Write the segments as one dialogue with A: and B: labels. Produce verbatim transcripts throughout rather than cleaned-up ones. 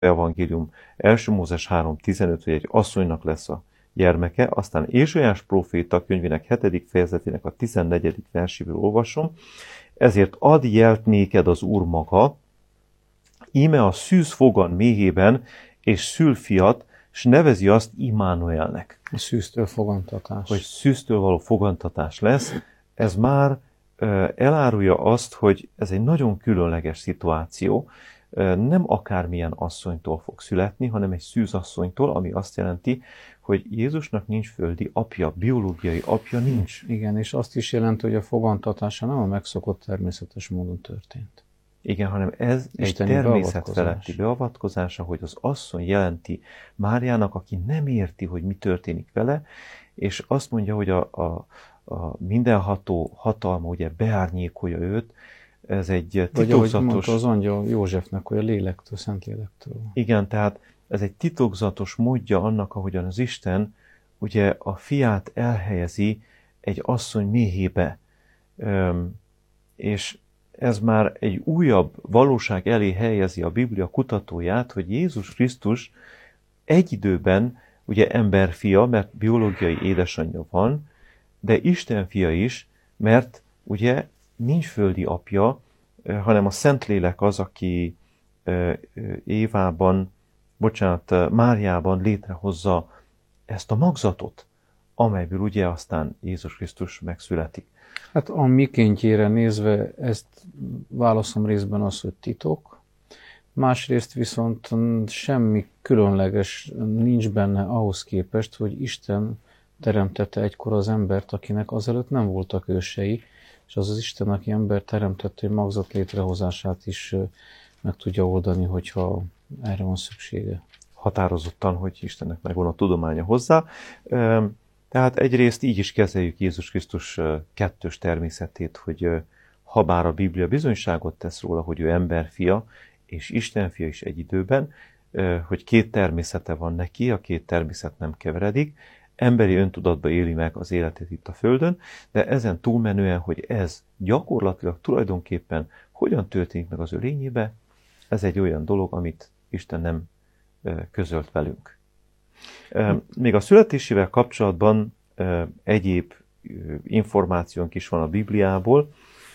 A: evangélium első Mózes három tizenöt, hogy egy asszonynak lesz a gyermeke, aztán Ézsaiás próféta könyvének hetedik fejezetének a tizennegyedik verséből olvasom, ezért ad jelt néked az Úr maga, íme a szűz fogan méhében, és szül fiat, és nevezi azt Immanuelnek.
B: A szűztől fogantatás.
A: Hogy szűztől való fogantatás lesz. Ez már elárulja azt, hogy ez egy nagyon különleges szituáció. Nem akármilyen asszonytól fog születni, hanem egy szűzasszonytól, ami azt jelenti, hogy Jézusnak nincs földi apja, biológiai apja nincs.
B: Igen, és azt is jelenti, hogy a fogantatása nem a megszokott természetes módon történt.
A: Igen, hanem ez Isteni egy természetfeletti beavatkozása, hogy az asszony jelenti Máriának, aki nem érti, hogy mi történik vele, és azt mondja, hogy a, a, a mindenható hatalma ugye beárnyékolja őt, ez egy titokzatos...
B: Vagy ahogy mondta az angyal Józsefnek, hogy a lélektől, szent lélektől.
A: Igen, tehát ez egy titokzatos módja annak, ahogyan az Isten ugye a fiát elhelyezi egy asszony méhébe. Üm, és ez már egy újabb valóság elé helyezi a Biblia kutatóját, hogy Jézus Krisztus egy időben ugye emberfia, mert biológiai édesanyja van, de Isten fia is, mert ugye nincs földi apja, hanem a Szentlélek az, aki Évában, bocsánat, Máriában létrehozza ezt a magzatot, amelyből ugye aztán Jézus Krisztus megszületik.
B: Hát a mikéntjére nézve ezt válaszom részben az, hogy titok, másrészt viszont semmi különleges nincs benne ahhoz képest, hogy Isten teremtette egykor az embert, akinek azelőtt nem voltak ősei, és az az Isten, aki embert teremtette, hogy magzat létrehozását is meg tudja oldani, hogyha erre van szüksége.
A: Határozottan, hogy Istennek megvan a tudománya hozzá. Tehát egyrészt így is kezeljük Jézus Krisztus kettős természetét, hogy habár a Biblia bizonyságot tesz róla, hogy ő emberfia és Istenfia is egy időben, hogy két természete van neki, a két természet nem keveredik, emberi öntudatba éli meg az életét itt a Földön, de ezen túlmenően, hogy ez gyakorlatilag tulajdonképpen hogyan történik meg az ő lényébe, ez egy olyan dolog, amit Isten nem közölt velünk. Még a születésével kapcsolatban egyéb információnk is van a Bibliából,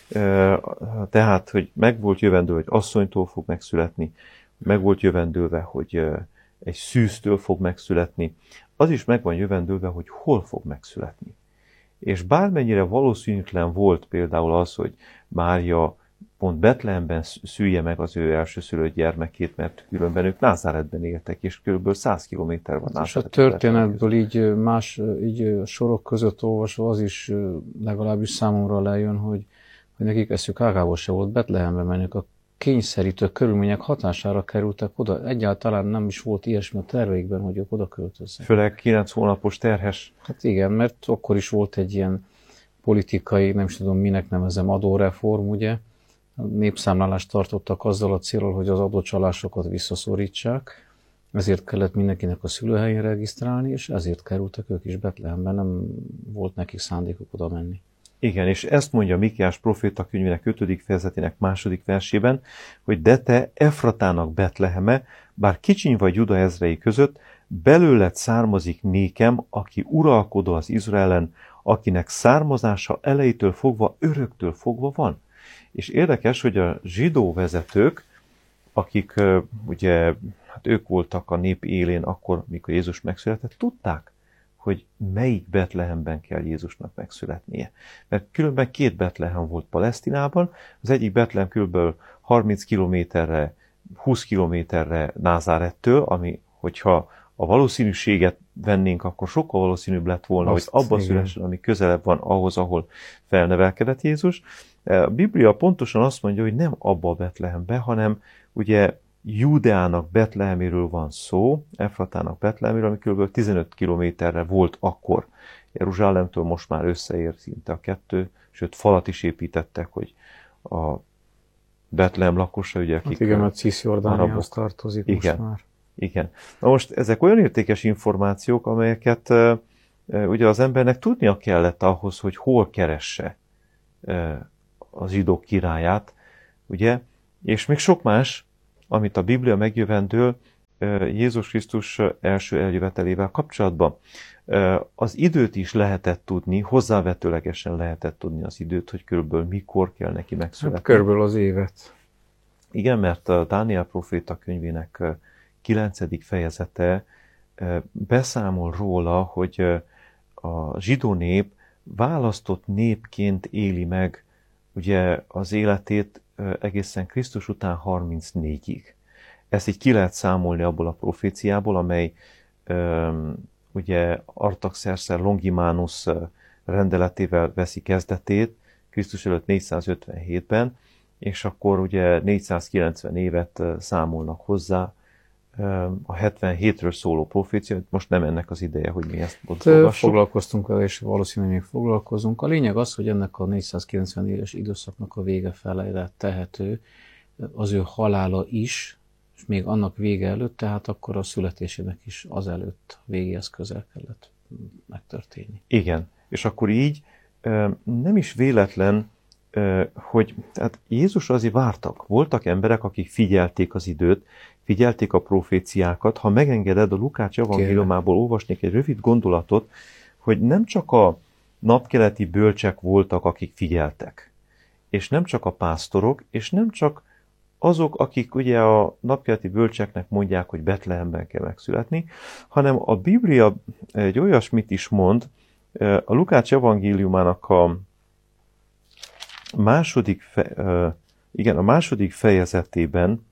A: tehát, hogy meg volt jövendő, hogy asszonytól fog megszületni, meg volt jövendőve, hogy egy szűztől fog megszületni, az is meg van jövendőve, hogy hol fog megszületni. És bármennyire valószínűtlen volt például az, hogy Mária pont Betlehemben szülje meg az ő elsőszülött gyermekét, mert különben ők Názáretben éltek, és kb. száz kilométer van Názáret.
B: És a történetből így más így sorok között olvasva az is legalábbis számomra lejön, hogy, hogy nekik eszük ágából se volt Betlehembe menni, a kényszerítő körülmények hatására kerültek oda. Egyáltalán nem is volt ilyesmi a terveikben, hogy ők oda költözzenek.
A: Főleg kilenc hónapos terhes.
B: Hát igen, mert akkor is volt egy ilyen politikai, nem is tudom minek nevezem, adóreform, ugye? Népszámlálást tartottak azzal a célral, hogy az adócsalásokat visszaszorítsák, ezért kellett mindenkinek a szülőhelyén regisztrálni, és ezért kerültek ők is Betlehemben, nem volt nekik szándékuk oda menni.
A: Igen, és ezt mondja Mikiás próféta könyvének ötödik fejezetének második versében, hogy de te Efratának Betleheme, bár kicsiny vagy Juda ezrei között, belőled származik nékem, aki uralkodó az Izraelen, akinek származása elejétől fogva, öröktől fogva van. És érdekes, hogy a zsidó vezetők, akik ugye, hát ők voltak a nép élén akkor, mikor Jézus megszületett, tudták, hogy melyik Betlehemben kell Jézusnak megszületnie. Mert különben két Betlehem volt Palesztinában, az egyik Betlehem kb. harminc kilométerre, húsz kilométerre Názárettől, ami, hogyha a valószínűséget vennénk, akkor sokkal valószínűbb lett volna, azt, hogy abban szülessen, ami közelebb van ahhoz, ahol felnevelkedett Jézus. A Biblia pontosan azt mondja, hogy nem abba a Betlehembe, hanem ugye Júdeának Betleheméről van szó, Efratának Betleheméről, ami kb. tizenöt kilométerre volt akkor. Jeruzsálemtől most már összeér szinte a kettő, sőt falat is építettek, hogy a Betlehem lakosa, ugye, akik...
B: Hát igen, a Cisjordániához tartozik most
A: igen,
B: már.
A: Igen. Na most ezek olyan értékes információk, amelyeket uh, ugye az embernek tudnia kellett ahhoz, hogy hol keresse uh, a zsidók királyát, ugye, és még sok más, amit a Biblia megjövendől, Jézus Krisztus első eljövetelével kapcsolatban. Az időt is lehetett tudni, hozzávetőlegesen lehetett tudni az időt, hogy körülbelül mikor kell neki megszületni.
B: Körülbelül az évet.
A: Igen, mert a Dániel próféta könyvének kilencedik fejezete beszámol róla, hogy a zsidó nép választott népként éli meg ugye az életét egészen Krisztus után harmincnégyig. Ezt így ki lehet számolni abból a proféciából, amely ugye Artaxerxes Longimanus rendeletével veszi kezdetét Krisztus előtt négyszázötvenhétben, és akkor ugye négyszázkilencven évet számolnak hozzá a hetvenhétről szóló profécia. Most nem ennek az ideje, hogy mi ezt
B: olvassuk. Foglalkoztunk vele, és valószínűleg még foglalkozunk. A lényeg az, hogy ennek a négyszázkilencven éves időszaknak a vége felére tehető az ő halála is, és még annak vége előtt, tehát akkor a születésének is azelőtt végéhez közel kellett megtörténni.
A: Igen, és akkor így nem is véletlen, hogy tehát Jézus azért vártak. Voltak emberek, akik figyelték az időt, figyelték a proféciákat. Ha megengeded, a Lukács evangéliumából olvasnék egy rövid gondolatot, hogy nem csak a napkeleti bölcsek voltak, akik figyeltek, és nem csak a pásztorok, és nem csak azok, akik ugye a napkeleti bölcseknek mondják, hogy Betlehemben kell megszületni, hanem a Biblia egy olyasmit is mond, a Lukács evangéliumának a második, fe, igen, a második fejezetében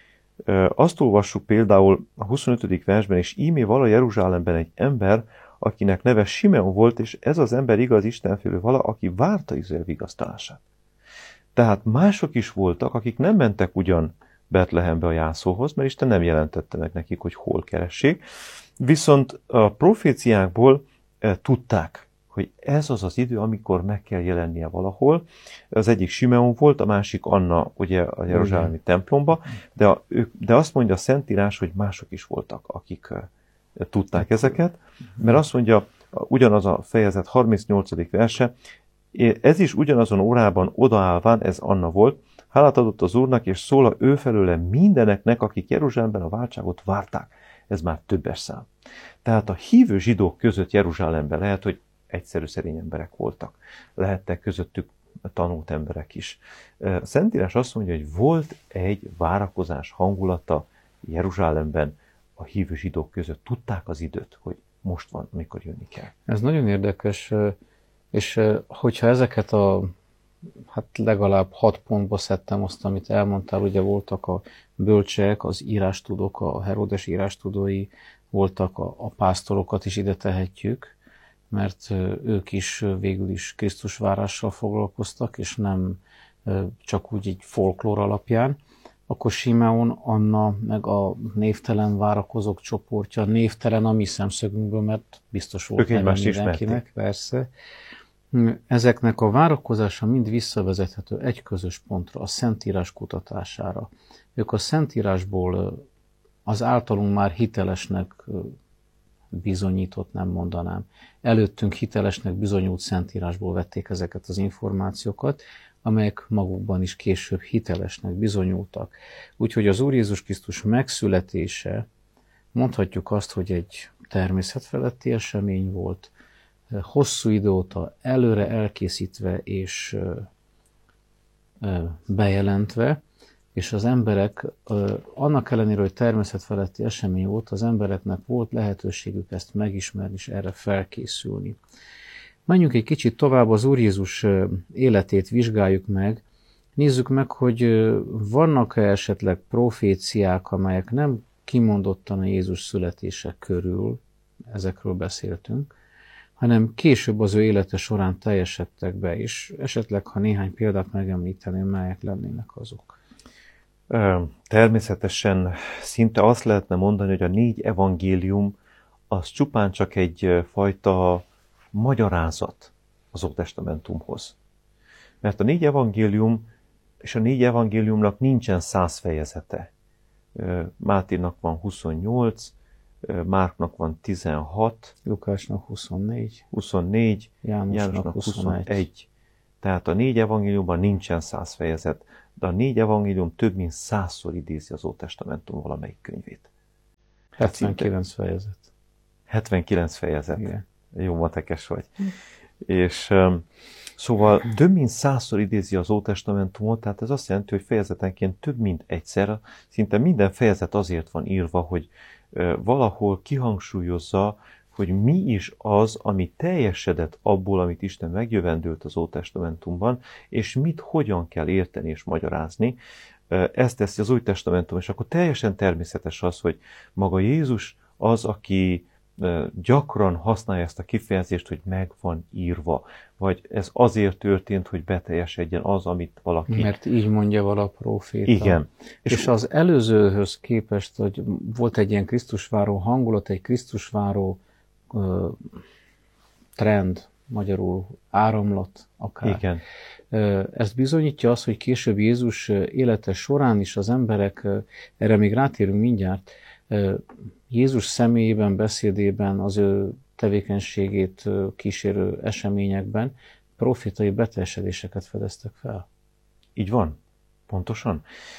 A: azt olvassuk például a huszonötödik versben, és ímé vala Jeruzsálemben egy ember, akinek neve Simeon volt, és ez az ember igaz istenfélő vala, aki várta Izrael vigasztalását. Tehát mások is voltak, akik nem mentek ugyan Betlehembe a jászóhoz, mert Isten nem jelentette meg nekik, hogy hol keressék, viszont a proféciákból tudták, hogy ez az az idő, amikor meg kell jelennie valahol. Az egyik Simeon volt, a másik Anna, ugye a jeruzsálemi templomba, de, a, de azt mondja a Szentírás, hogy mások is voltak, akik uh, tudták ezeket, mert azt mondja, ugyanaz a fejezet harmincnyolcadik verse, ez is ugyanazon órában odaállván, ez Anna volt, hálát adott az Úrnak, és szól a ő felőle mindeneknek, akik Jeruzsálemben a váltságot várták. Ez már többes szám. Tehát a hívő zsidók között Jeruzsálemben lehet, hogy egyszerű szerény emberek voltak. Lehettek közöttük tanult emberek is. A Szentírás azt mondja, hogy volt egy várakozás hangulata Jeruzsálemben a hívő zsidók között. Tudták az időt, hogy most van, amikor jönni kell.
B: Ez nagyon érdekes, és hogyha ezeket a hát legalább hat pontba szedtem azt, amit elmondtál, ugye voltak a bölcsek, az írástudók, a Heródes írástudói, voltak a, a pásztorokat is ide tehetjük, mert ők is végül is Krisztus várással foglalkoztak, és nem csak úgy egy folklór alapján. Akkor Simeon, Anna, meg a névtelen várakozók csoportja, névtelen a mi szemszögünkből, mert biztos volt neve mindenkinek, persze. Ezeknek a várakozása mind visszavezethető egy közös pontra, a Szentírás kutatására. Ők a Szentírásból az általunk már hitelesnek bizonyított, nem mondanám. Előttünk hitelesnek bizonyult Szentírásból vették ezeket az információkat, amelyek magukban is később hitelesnek bizonyultak. Úgyhogy az Úr Jézus Krisztus megszületése, mondhatjuk azt, hogy egy természetfeletti esemény volt, hosszú idő óta előre elkészítve és bejelentve, és az emberek, annak ellenére, hogy természetfeletti esemény volt, az embereknek volt lehetőségük ezt megismerni, és erre felkészülni. Menjünk egy kicsit tovább, az Úr Jézus életét vizsgáljuk meg. Nézzük meg, hogy vannak-e esetleg proféciák, amelyek nem kimondottan a Jézus születése körül, ezekről beszéltünk, hanem később az ő élete során teljesedtek be, és esetleg, ha néhány példát megemlíteném, melyek lennének azok.
A: Természetesen szinte azt lehetne mondani, hogy a négy evangélium az csupán csak egy fajta magyarázat az Ótestamentumhoz. Mert a négy evangélium, és a négy evangéliumnak nincsen száz fejezete. Máténak van huszonnyolc, Márknak van tizenhat,
B: Lukácsnak huszonnégy,
A: huszonnégy,
B: Jánosnak,
A: Jánosnak
B: huszonegy.
A: huszonegy. Tehát a négy evangéliumban nincsen száz fejezet, de a négy evangélium több mint százszor idézi az Ótestamentum valamelyik könyvét.
B: hetvenkilenc fejezet.
A: hetvenkilenc fejezet.
B: Igen.
A: Jó matekes vagy. És um, szóval több mint százszor idézi az Ótestamentumot, tehát ez azt jelenti, hogy fejezetenként több mint egyszer, szinte minden fejezet azért van írva, hogy uh, valahol kihangsúlyozza, hogy mi is az, ami teljesedett abból, amit Isten megjövendőlt az Ótestamentumban, és mit hogyan kell érteni és magyarázni. Ezt teszi az Új Testamentum, és akkor teljesen természetes az, hogy maga Jézus az, aki gyakran használja ezt a kifejezést, hogy meg van írva, vagy ez azért történt, hogy beteljesedjen az, amit valaki...
B: Mert így mondja vala próféta.
A: Igen.
B: És, és az előzőhöz képest, hogy volt egy ilyen Krisztusváró hangulat, egy Krisztusváró uh, trend, magyarul áramlat akár.
A: Igen.
B: Ezt bizonyítja az, hogy később Jézus élete során is az emberek, erre még rátérünk mindjárt, Jézus személyében, beszédében, az ő tevékenységét kísérő eseményekben profétai beteljesedéseket fedeztek fel.
A: Így van, pontosan.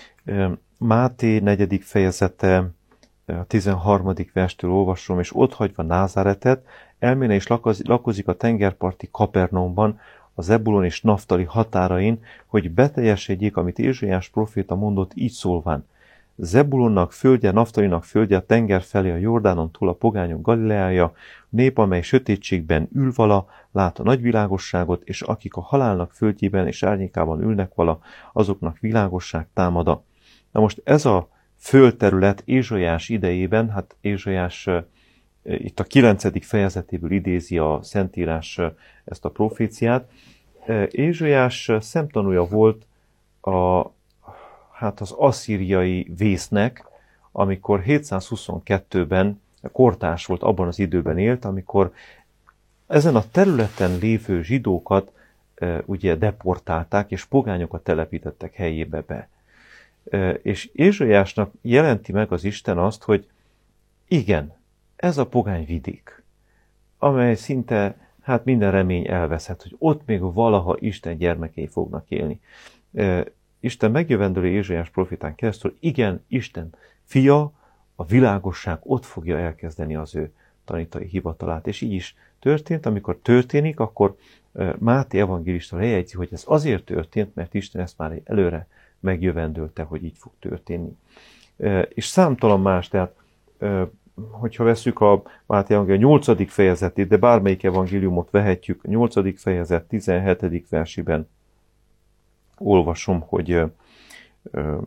A: Máté negyedik fejezete, a tizenharmadik verstől olvasom, és otthagyva Názáretet, elméne és lakozik a tengerparti Kapernaumban, a Zebulon és Naftali határain, hogy beteljesedjék, amit Ézsaiás proféta mondott így szólván. Zebulonnak földje, Naftalinak földje, a tenger felé a Jordánon túl a pogányok Galileája, nép, amely sötétségben ül vala, lát a nagyvilágosságot, és akik a halálnak földjében és árnyékában ülnek vala, azoknak világosság támada. Na most ez a földterület Ézsaiás idejében, hát Ézsaiás itt a kilencedik fejezetéből idézi a Szentírás ezt a proféciát. Ézsaiás szemtanúja volt a, hát az asszíriai vésznek, amikor hétszázhuszonkettőben kortárs volt, abban az időben élt, amikor ezen a területen lévő zsidókat ugye deportálták, és pogányokat telepítettek helyébe be. És Ézsaiásnak jelenti meg az Isten azt, hogy igen, ez a pogány vidék, amely szinte hát minden remény elveszett, hogy ott még valaha Isten gyermekei fognak élni. Isten megjövendőlő Ézsaiás profétán keresztül, igen, Isten fia, a világosság ott fogja elkezdeni az ő tanítói hivatalát. És így is történt, amikor történik, akkor Máté evangélista lejegyzi, hogy ez azért történt, mert Isten ezt már előre megjövendőlte, hogy így fog történni. És számtalan más, tehát hogyha vesszük a Máté evangélium nyolcadik fejezetét, de bármelyik evangéliumot vehetjük, a nyolcadik fejezet tizenhetedik versében olvasom, hogy ö, ö,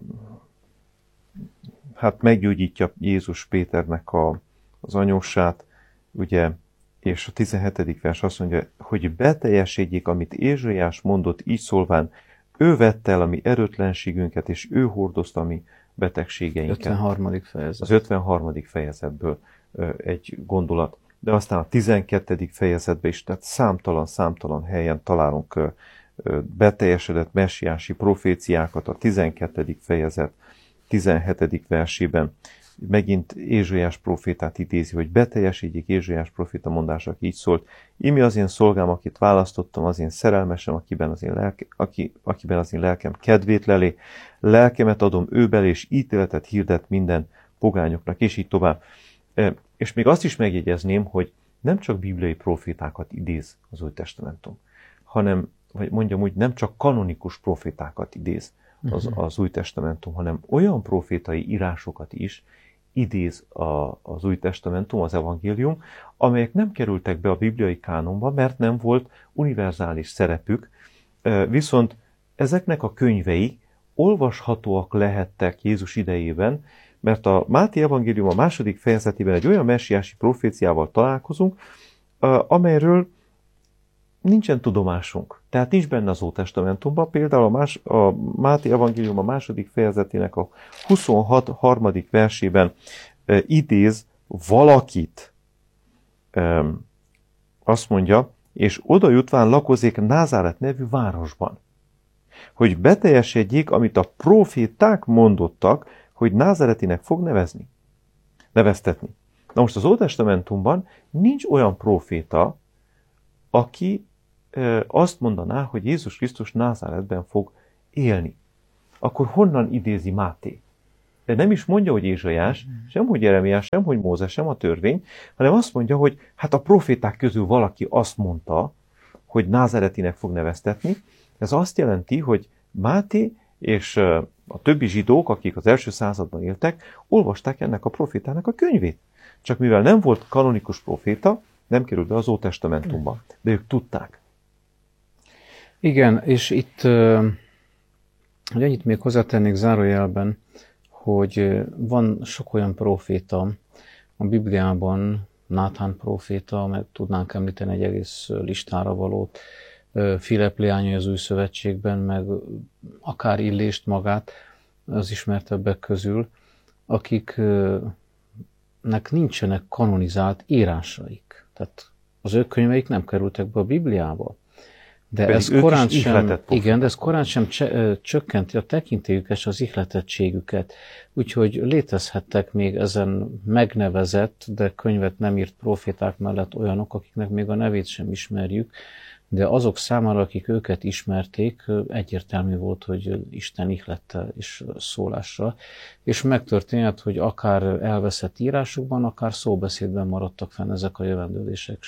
A: hát meggyógyítja Jézus Péternek a, az anyósát, ugye, és a tizenhetedik vers azt mondja, hogy beteljesedjék, amit Ézsaiás mondott így szólván, ő vette el a mi erőtlenségünket, és ő hordozta a mi betegségeinket.
B: ötvenharmadik fejezet.
A: Az ötvenharmadik fejezetből ö, egy gondolat. De aztán a tizenkettedik fejezetben is, tehát számtalan-számtalan helyen találunk ö, ö, beteljesedett messiási proféciákat. A tizenkettedik fejezet tizenhetedik versében megint Ézsaiás profétát idézi, hogy beteljesedjék Ézsaiás proféta mondása, így szólt. Imi az én szolgám, akit választottam, az én szerelmesem, akiben az én, lelke, aki, akiben az én lelkem kedvét lelé. Lelkemet adom őbel, és ítéletet hirdet minden pogányoknak, és így tovább. És még azt is megjegyezném, hogy nem csak bibliai profétákat idéz az Új Testamentum, hanem, vagy mondjam úgy, nem csak kanonikus profétákat idéz az, az Új Testamentum, hanem olyan profétai írásokat is idéz a, az Új Testamentum, az evangélium, amelyek nem kerültek be a bibliai kánonba, mert nem volt univerzális szerepük, viszont ezeknek a könyvei olvashatóak lehettek Jézus idejében, mert a Máté evangélium a második fejezetében egy olyan messiási proféciával találkozunk, amelyről nincsen tudomásunk. Tehát nincs benne az Ótestamentumban. Például a, más, a Máté evangélium a második fejezetének a huszonhat harmadik versében e, idéz valakit. E, azt mondja, és oda jutván lakozik Názáret nevű városban, hogy beteljesedjék, amit a proféták mondottak, hogy Názáretinek fog nevezni, neveztetni. Na most az Ótestamentumban nincs olyan proféta, aki e, azt mondaná, hogy Jézus Krisztus Názáretben fog élni. Akkor honnan idézi Máté nem is mondja, hogy Ézsaiás, sem hogy Jeremiás, sem hogy Mózes, sem a törvény, hanem azt mondja, hogy hát a proféták közül valaki azt mondta, hogy Názáretinek fog neveztetni. Ez azt jelenti, hogy Máté és a többi zsidók, akik az első században éltek, olvasták ennek a profétának a könyvét. Csak mivel nem volt kanonikus proféta, nem került be az Ótestamentumba, de ők tudták.
B: Igen, és itt, hogy ennyit még hozzátennék zárójelben, hogy van sok olyan proféta a Bibliában, Náthán proféta, meg tudnánk említeni egy egész listára valót, Filip leánya az Új Szövetségben, meg akár Illést magát az ismertebbek közül, akiknek nincsenek kanonizált írásaik. Tehát az ő könyveik nem kerültek be a Bibliába. De ez korán sem, igen, de ez korán sem csökkenti a tekintélyüket és az ihletettségüket. Úgyhogy létezhettek még ezen megnevezett, de könyvet nem írt proféták mellett olyanok, akiknek még a nevét sem ismerjük, de azok számára, akik őket ismerték, egyértelmű volt, hogy Isten ihlette és szólásra. És megtörténhet, hogy akár elveszett írásokban, akár szóbeszédben maradtak fenn ezek a jövendőlések.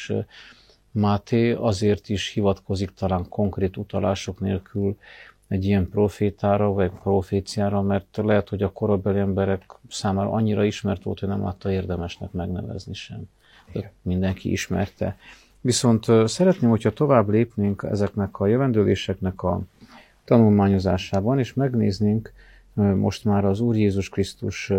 B: Máté azért is hivatkozik talán konkrét utalások nélkül egy ilyen profétára, vagy proféciára, mert lehet, hogy a korabeli emberek számára annyira ismert volt, hogy nem látta érdemesnek megnevezni sem. De mindenki ismerte. Viszont szeretném, hogyha tovább lépnénk ezeknek a jövendőléseknek a tanulmányozásában, és megnéznénk most már az Úr Jézus Krisztus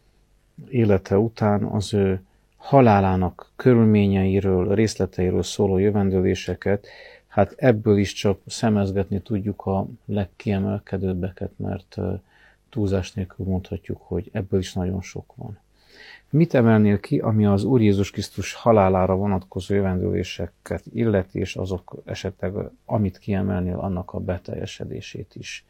B: élete után az ő halálának körülményeiről, részleteiről szóló jövendőléseket, hát ebből is csak szemezgetni tudjuk a legkiemelkedőbbeket, mert túlzás nélkül mondhatjuk, hogy ebből is nagyon sok van. Mit emelnél ki, ami az Úr Jézus Krisztus halálára vonatkozó jövendőléseket illeti, és azok esetleg, amit kiemelnél, annak a beteljesedését is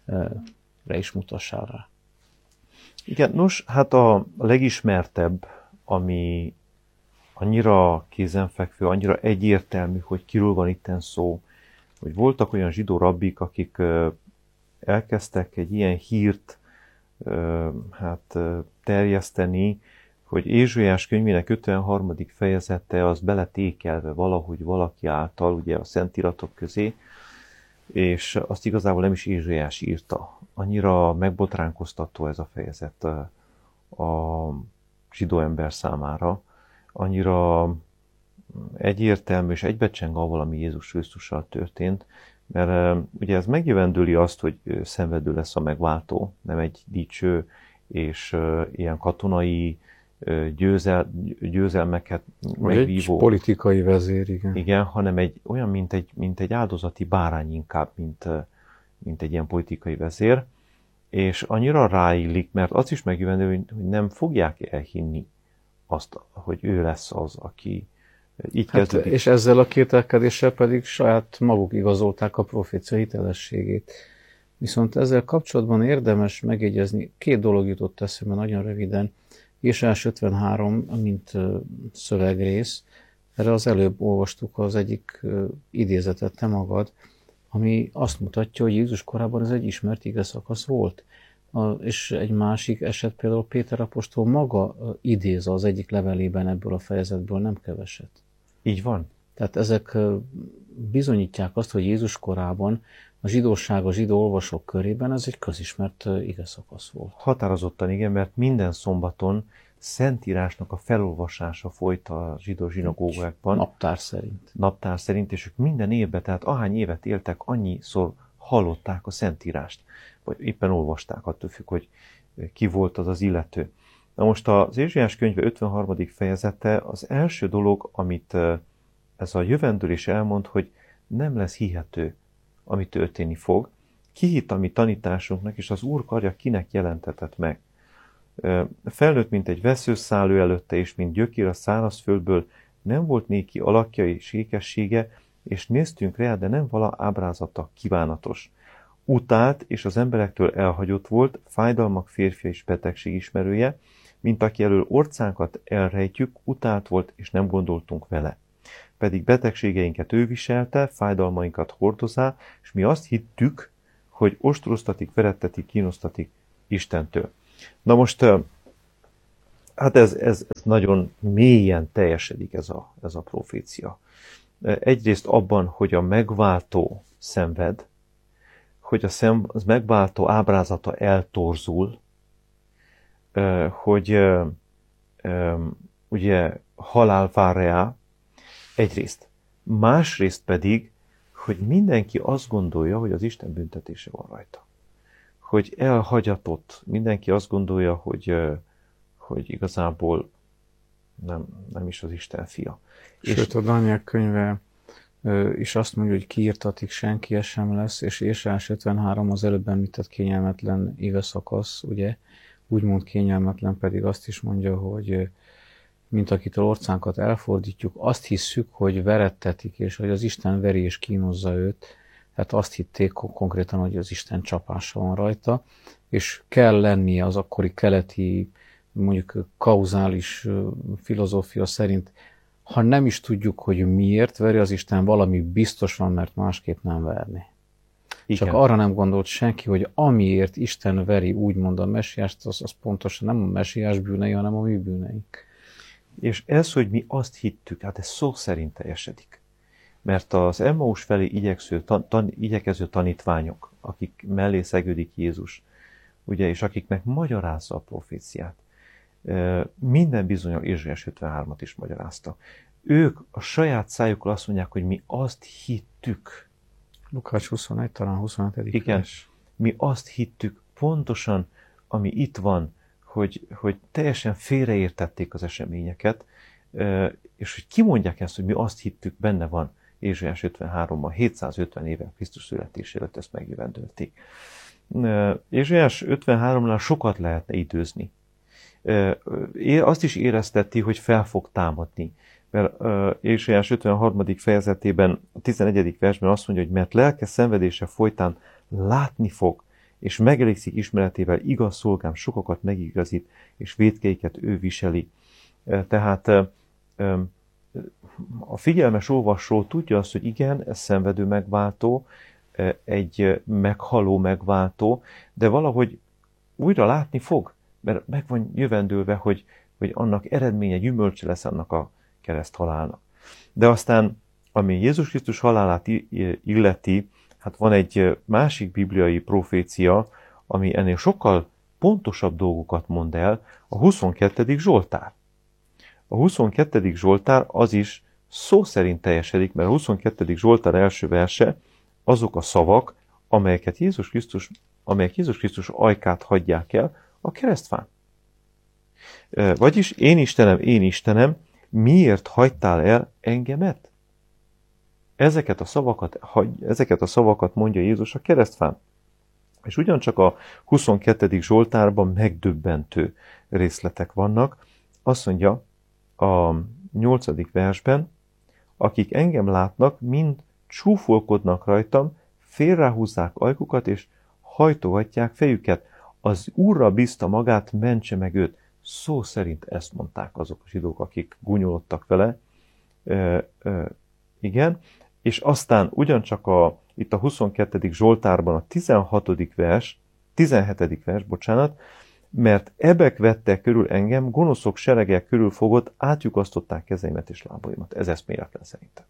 B: re is mutassál rá?
A: Igen, nos, hát a legismertebb, ami annyira kézenfekvő, annyira egyértelmű, hogy kiről van itten szó, hogy voltak olyan zsidó rabbik, akik elkezdtek egy ilyen hírt hát, terjeszteni, hogy Ézsaiás könyvének ötvenharmadik fejezete az beletékelve valahogy valaki által, ugye a szentiratok közé, és azt igazából nem is Ézsaiás írta. Annyira megbotránkoztató ez a fejezet a zsidó ember számára, annyira egyértelmű és egybecseng avval, ami Jézus Krisztussal történt, mert ugye ez megjövendőli azt, hogy szenvedő lesz a megváltó, nem egy dicső és ilyen katonai győzel, győzelmeket
B: vagy megvívó. Egy politikai vezér, igen.
A: Igen, hanem egy, olyan, mint egy, mint egy áldozati bárány inkább, mint, mint egy ilyen politikai vezér, és annyira ráillik, mert az is megjövendő, hogy nem fogják elhinni azt, hogy ő lesz az, aki így
B: hát,
A: kezdődik.
B: És ezzel a kételkedéssel pedig saját maguk igazolták a profécia hitelességét. Viszont ezzel kapcsolatban érdemes megjegyezni, két dolog jutott eszembe nagyon röviden. Ézsaiás ötvenhárom, mint szövegrész, erre az előbb olvastuk az egyik idézetet, te magad, ami azt mutatja, hogy Jézus korában ez egy ismert ige szakasz volt. A, és egy másik eset például Péter apostol maga idéz az egyik levelében ebből a fejezetből nem keveset.
A: Így van.
B: Tehát ezek bizonyítják azt, hogy Jézus korában a zsidóság, a zsidó olvasók körében ez egy közismert ige szakasz volt.
A: Határozottan igen, mert minden szombaton Szentírásnak a felolvasása folyt a zsidó zsinagógákban.
B: Naptár szerint.
A: Naptár szerint, és ők minden évben, tehát ahány évet éltek, annyiszor hallották a Szentírást, vagy éppen olvasták, attól függ, hogy ki volt az az illető. Na most az Ézsaiás könyve ötvenharmadik fejezete az első dolog, amit ez a jövendőlés elmond, hogy nem lesz hihető, ami történni fog. Kihitt a mi tanításunknak, és az Úr karja kinek jelentetett meg. Felnőtt, mint egy veszőszálő előtte, és mint gyökér a szárazföldből, nem volt néki alakja és ékessége, és néztünk rá, de nem vala ábrázata kívánatos. Utált, és az emberektől elhagyott volt, fájdalmak férfia és betegség ismerője, mint aki elől orcánkat elrejtjük, utált volt, és nem gondoltunk vele. Pedig betegségeinket ő viselte, fájdalmainkat hordozá, és mi azt hittük, hogy ostroztatik, verettetik, kínosztatik Istentől. Na most, hát ez, ez, ez nagyon mélyen teljesedik ez a, ez a profécia. Egyrészt abban, hogy a megváltó szenved, hogy a szem, az megváltó ábrázata eltorzul, hogy ugye halál vár rá, egyrészt. Másrészt pedig, hogy mindenki azt gondolja, hogy az Isten büntetése van rajta. Hogy elhagyatott, mindenki azt gondolja, hogy, hogy igazából nem, nem is az Isten fia.
B: Sőt, és a Dániel könyve is azt mondja, hogy kiírtatik, senki sem lesz, és Ézsaiás ötvenhárom az előbb említett kényelmetlen éve szakasz, ugye, úgymond kényelmetlen, pedig azt is mondja, hogy mint akitől orcánkat elfordítjuk, azt hisszük, hogy verettetik, és hogy az Isten veri és kínozza őt, tehát azt hitték konkrétan, hogy az Isten csapása van rajta, és kell lennie az akkori keleti, mondjuk kauzális filozófia szerint, ha nem is tudjuk, hogy miért veri az Isten, valami biztos van, mert másképp nem verni. Igen. Csak arra nem gondolt senki, hogy amiért Isten veri úgymond a messiást, az, az pontosan nem a messiás bűnei, hanem a mi bűneink.
A: És ez, hogy mi azt hittük, hát ez szó szerint teljesedik. Mert az Emmaus felé igyekező, tan, tan, igyekező tanítványok, akik mellé szegődik Jézus, ugye, és akiknek magyarázza a proféciát, minden bizonnyal Ézsaiás ötvenhármat is magyarázta. Ők a saját szájukkal azt mondják, hogy mi azt hittük.
B: Lukács huszonegy, talán huszonhetedik
A: Igen, vers. Mi azt hittük pontosan, ami itt van, hogy, hogy teljesen félreértették az eseményeket, és hogy kimondják ezt, hogy mi azt hittük, benne van Ézsaiás ötvenháromban, hétszázötven éve Krisztus születéséről ezt megjövendölték. Ézsaiás ötvenháromnál sokat lehetne időzni. Azt is érezteti, hogy fel fog támadni. Mert Ézsaiás ötvenharmadik fejezetében, a tizenegyedik versben azt mondja, hogy mert lelke szenvedése folytán látni fog, és megelégszik ismeretével igaz szolgám sokakat megigazít, és vétkeiket ő viseli. Tehát a figyelmes olvasó tudja azt, hogy igen, ez szenvedő megváltó, egy meghaló megváltó, de valahogy újra látni fog, mert meg van jövendőlve, hogy, hogy annak eredménye, gyümölcse lesz annak a kereszt halálnak. De aztán, ami Jézus Krisztus halálát illeti, hát van egy másik bibliai profécia, ami ennél sokkal pontosabb dolgokat mond el, a huszonkettedik Zsoltár. A huszonkettedik Zsoltár az is szó szerint teljesedik, mert a huszonkettedik Zsoltár első verse azok a szavak, amelyeket Jézus Krisztus, amelyek Jézus Krisztus ajkát hagyják el a keresztfán. Vagyis én Istenem, én Istenem, miért hagytál el engemet? Ezeket a szavakat, ezeket a szavakat mondja Jézus a keresztfán. És ugyancsak a huszonkettedik Zsoltárban megdöbbentő részletek vannak. Azt mondja a nyolcadik versben, akik engem látnak, mind csúfolkodnak rajtam, félrehúzzák ajkukat, és hajtogatják fejüket. Az Úrra bízta magát, mentse meg őt. Szó szerint ezt mondták azok a zsidók, akik gúnyolódtak vele. Ö, ö, igen, és aztán ugyancsak a, itt a huszonkettedik Zsoltárban a tizenhatodik vers, tizenhetedik vers, bocsánat, mert ebek vettek körül engem, gonoszok serege körül fogott, átlyukasztották kezeimet és lábaimat. Ez eszméletlen szerintem.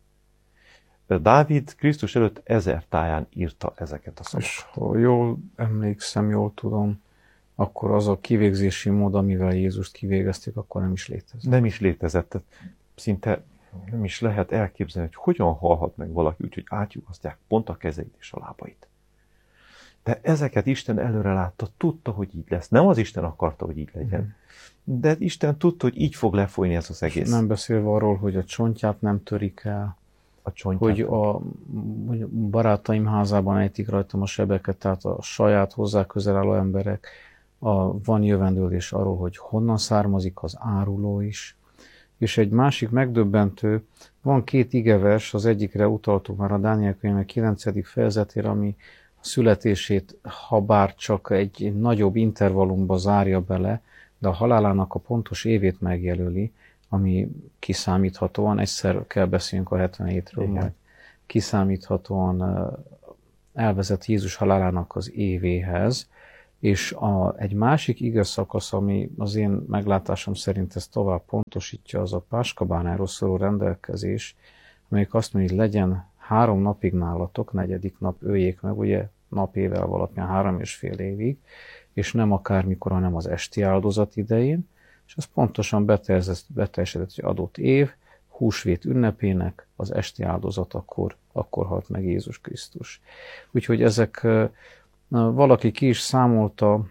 A: Dávid Krisztus előtt ezer táján írta ezeket a szavakat.
B: És ha jól emlékszem, jól tudom, akkor az a kivégzési mód, amivel Jézust kivégezték, akkor nem is létezett.
A: Nem is létezett. Szinte nem is lehet elképzelni, hogy hogyan halhat meg valaki úgy, hogy átlyukasztják pont a kezeit és a lábait. De ezeket Isten előre látta, tudta, hogy így lesz. Nem az Isten akarta, hogy így legyen. De Isten tudta, hogy így fog lefolyni ez az egész.
B: Nem beszélve arról, hogy a csontját nem törik el,
A: a csontját
B: hogy a hogy barátaim házában ejtik rajtam a sebeket, tehát a saját hozzá közel álló emberek, a, van jövendőlés arról, hogy honnan származik az áruló is. És egy másik megdöbbentő, van két igevers, az egyikre utaltuk már a Dániel könyve kilencedik fejezetére, ami a születését, ha bár csak egy nagyobb intervallumba zárja bele, de a halálának a pontos évét megjelöli, ami kiszámíthatóan, egyszer kell beszéljünk a hetvenhétről, majd kiszámíthatóan elvezet Jézus halálának az évéhez, És a, egy másik ige szakasz, ami az én meglátásom szerint ezt tovább pontosítja, az a páskabánáról szóló rendelkezés, amelyik azt mondja, hogy legyen három napig nálatok, negyedik nap öljék meg, ugye napével alapján három és fél évig, és nem akármikor, hanem az esti áldozat idején, és az pontosan beteljesedett egy adott év, húsvét ünnepének az esti áldozat, akkor, akkor halt meg Jézus Krisztus. Úgyhogy ezek, valaki ki is számolta,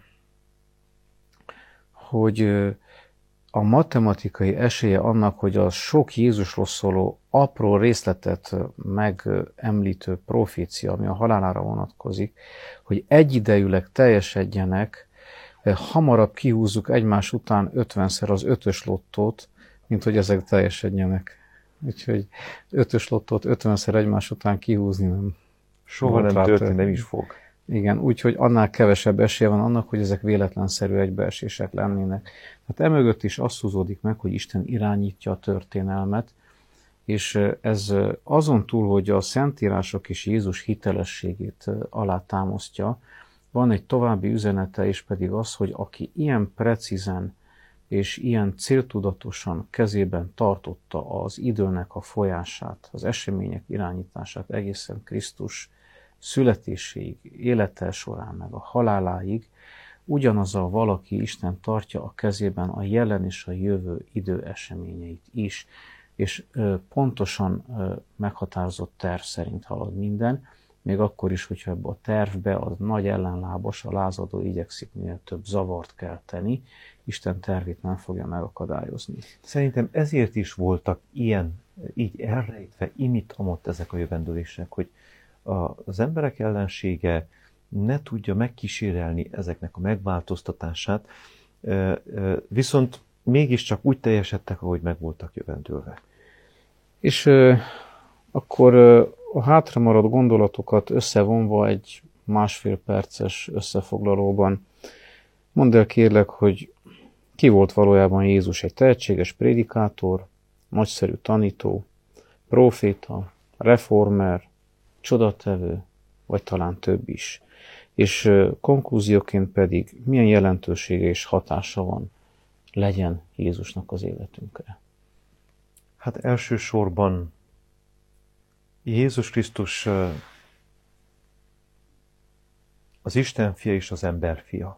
B: hogy a matematikai esélye annak, hogy a sok Jézusról szóló apró részletet megemlítő profécia, ami a halálára vonatkozik, hogy egyidejűleg teljesedjenek, hamarabb kihúzzuk egymás után ötvenszer az ötös lottót, mint hogy ezek teljesedjenek. Úgyhogy ötös lottót ötvenszer egymás után kihúzni nem.
A: Soha nem történt, nem is fog.
B: Igen, úgyhogy annál kevesebb esélye van annak, hogy ezek véletlenszerű egybeesések lennének. Hát emögött is azt húzódik meg, hogy Isten irányítja a történelmet, és ez azon túl, hogy a Szentírások és Jézus hitelességét alátámasztja, van egy további üzenete, és pedig az, hogy aki ilyen precízen és ilyen céltudatosan kezében tartotta az időnek a folyását, az események irányítását egészen Krisztus születéséig, élete során, meg a haláláig, ugyanaz a valaki Isten tartja a kezében a jelen és a jövő idő eseményeit is, és pontosan meghatározott terv szerint halad minden, még akkor is, hogyha ebbe a tervbe az nagy ellenlábas, a lázadó igyekszik minél több zavart kelteni, Isten tervét nem fogja megakadályozni.
A: Szerintem ezért is voltak ilyen, így elrejtve, imitamott ezek a jövendőlések, hogy az emberek ellensége ne tudja megkísérelni ezeknek a megváltoztatását, viszont mégiscsak úgy teljesedtek, ahogy meg voltak jövendőlve.
B: És akkor a hátramaradt gondolatokat összevonva egy másfél perces összefoglalóban mondd el kérlek, hogy ki volt valójában Jézus? Egy tehetséges prédikátor, nagyszerű tanító, próféta, reformer, csodatevő, vagy talán több is. És konklúzióként pedig milyen jelentősége és hatása van legyen Jézusnak az életünkre?
A: Hát elsősorban Jézus Krisztus az Isten fia és az ember fia.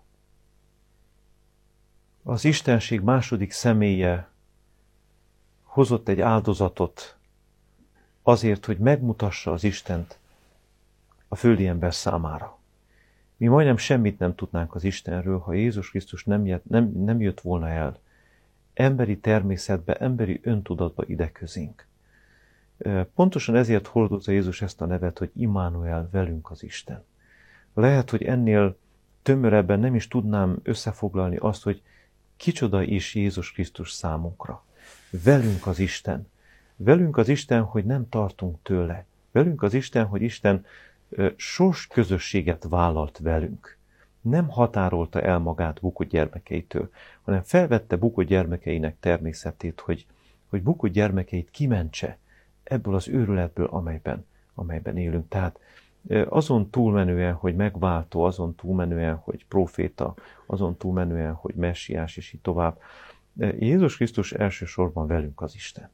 A: Az Istenség második személye hozott egy áldozatot azért, hogy megmutassa az Istent a földi ember számára. Mi majdnem semmit nem tudnánk az Istenről, ha Jézus Krisztus nem jött, nem, nem jött volna el emberi természetbe, emberi öntudatba ide közénk. Pontosan ezért hordozza Jézus ezt a nevet, hogy Immanuel, velünk az Isten. Lehet, hogy ennél tömörebben nem is tudnám összefoglalni azt, hogy kicsoda is Jézus Krisztus számunkra. Velünk az Isten. Velünk az Isten, hogy nem tartunk tőle. Velünk az Isten, hogy Isten sors közösséget vállalt velünk. Nem határolta el magát bukott gyermekeitől, hanem felvette bukott gyermekeinek természetét, hogy, hogy bukott gyermekeit kimentse ebből az őrületből, amelyben, amelyben élünk. Tehát azon túlmenően, hogy megváltó, azon túlmenően, hogy proféta, azon túlmenően, hogy messiás, és így tovább. Jézus Krisztus elsősorban velünk az Isten.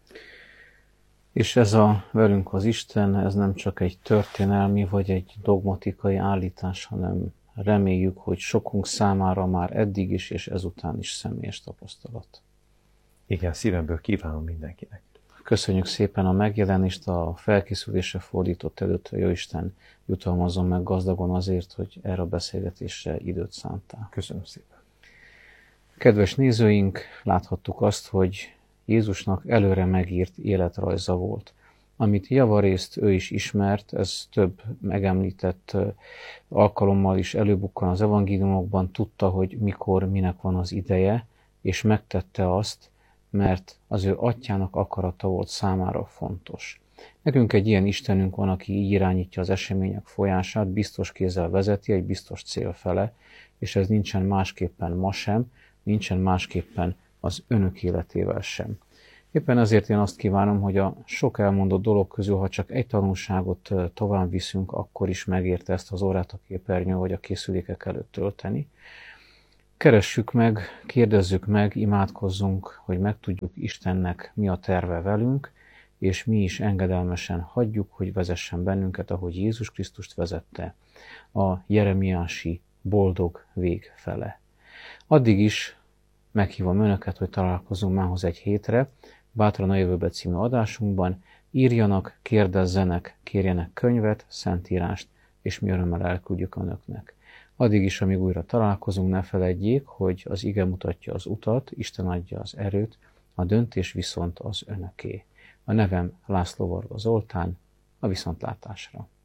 B: És ez a velünk az Isten, ez nem csak egy történelmi vagy egy dogmatikai állítás, hanem reméljük, hogy sokunk számára már eddig is és ezután is személyes tapasztalat.
A: Igen, szívemből kívánom mindenkinek.
B: Köszönjük szépen a megjelenést, a felkészülésre fordított előtt, Jóisten jutalmazzon meg gazdagon azért, hogy erre a beszélgetésre időt szántál.
A: Köszönöm szépen.
B: Kedves nézőink, láthattuk azt, hogy Jézusnak előre megírt életrajza volt. Amit javarészt ő is ismert, ez több megemlített alkalommal is előbukkan az evangéliumokban, tudta, hogy mikor, minek van az ideje, és megtette azt, mert az ő atyának akarata volt számára fontos. Nekünk egy ilyen Istenünk van, aki így irányítja az események folyását, biztos kézzel vezeti, egy biztos cél fele, és ez nincsen másképpen ma sem, nincsen másképpen az önök életével sem. Éppen ezért én azt kívánom, hogy a sok elmondott dolog közül, ha csak egy tanulságot tovább viszünk, akkor is megérte ezt az órát a képernyő vagy a készülékek előtt tölteni. Keressük meg, kérdezzük meg, imádkozzunk, hogy megtudjuk Istennek mi a terve velünk, és mi is engedelmesen hagyjuk, hogy vezessen bennünket, ahogy Jézus Krisztust vezette a jeremiási boldog vég fele. Addig is meghívom önöket, hogy találkozunk mához egy hétre, Bátran a jövőbe című adásunkban. Írjanak, kérdezzenek, kérjenek könyvet, szentírást, és mi örömmel elküldjük önöknek. Addig is, amíg újra találkozunk, ne feledjék, hogy az ige mutatja az utat, Isten adja az erőt, a döntés viszont az önöké. A nevem László Varga Zoltán, a viszontlátásra.